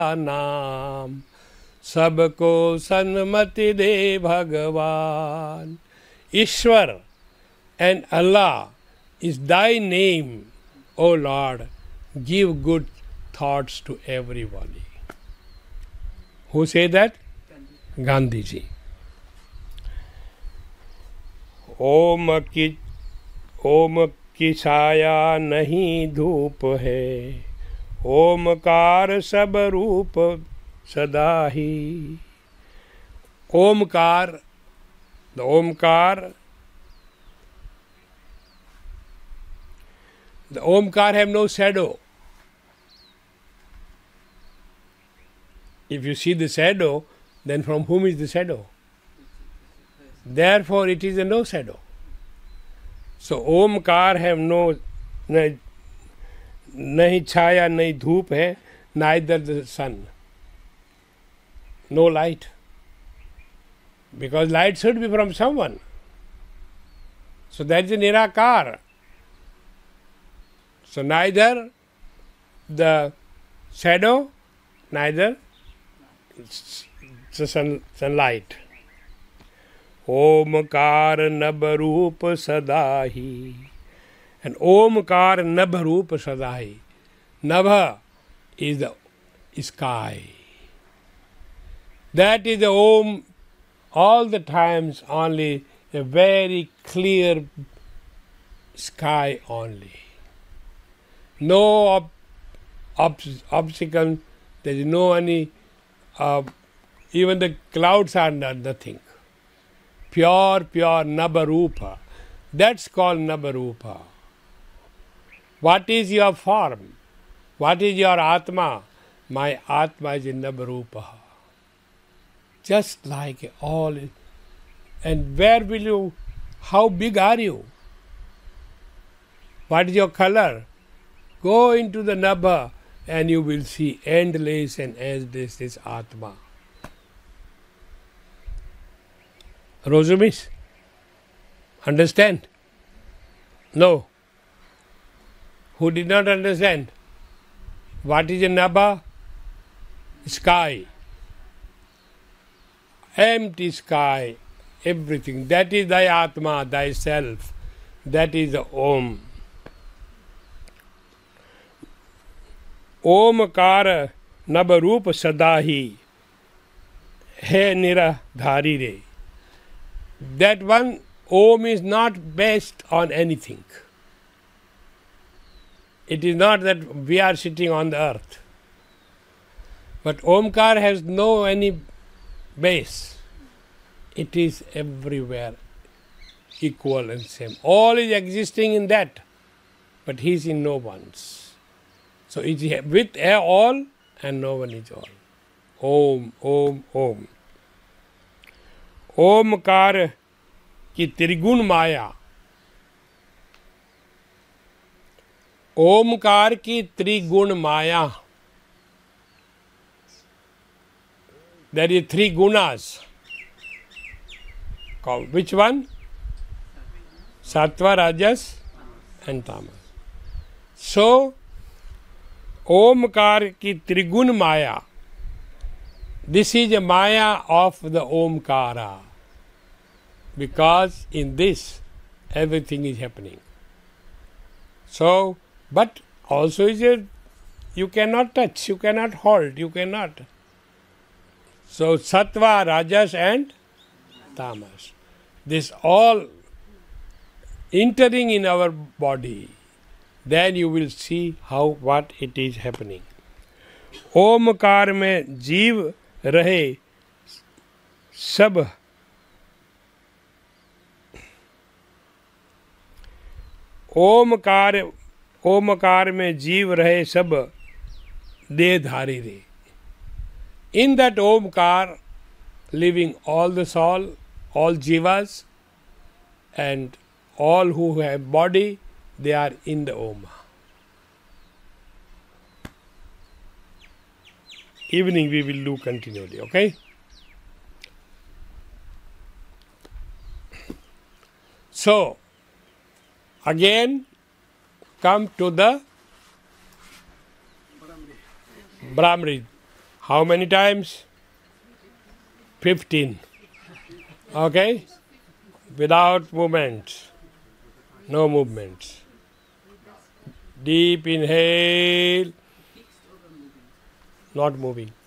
नाम सबको सन्मति दे भगवान. Ishwar and Allah is thy name, O Lord. Give good thoughts to everybody. Who say that? Gandhi ji. ओम की छाया नहीं धूप है, ओमकार सब रूप सदा ही. Omkar, the Omkar have no shadow. If you see the shadow, then from whom is the shadow? Therefore it is a no shadow. So Omkar have no, nahi chaya, nahi dhoop hai, neither the sun. No light. Because light should be from someone. So that is a Nirakar. So neither the shadow, neither the sunlight. Omkar Nabharoop Sadahi. And Omkar Nabharoop Sadahi. Nabha is the sky. That is the Om all the times, only a very clear sky only. No obstacle, there is no any, even the clouds are nothing. Pure Nabharupa. That's called Nabharupa. What is your form? What is your Atma? My Atma is in Nabharupa. Just like all. And where will you, how big are you? What is your color? Go into the Nabha and you will see endless and endless is Atma. Rosumis? Understand? No. Who did not understand? What is a Nabha? Sky. Empty sky, everything. That is thy Atma, thyself. That is the Om. Omkar Nabharoop Sadahi Hai Niradhari Re. That one Om is not based on anything. It is not that we are sitting on the earth. But Omkar has no any base. It is everywhere equal and same. All is existing in that, but he is in no one's. So it is with all and no one is all. Om, Om, Om. Omkar ki Trigun Maya. Omkar ki Trigun Maya. There is three gunas. Which one? Sattva, Rajas and Tamas. So, Omkar ki Trigun Maya. This is a Maya of the Omkara. Because in this, everything is happening. So, but also is a, you cannot touch, you cannot hold, you cannot. So, Sattva, Rajas and Tamas. This all entering in our body. Then you will see how, what it is happening. Omkar में जीव रहे सब, ओमकार में जीव रहे सब देहधारी रे. In that Omkar, living all the soul, all jivas, and all who have body, they are in the Om. Evening we will do continually, okay? So, again come to the Brahmari. How many times? 15. Okay? Without movements. No movements. Deep inhale. Not moving.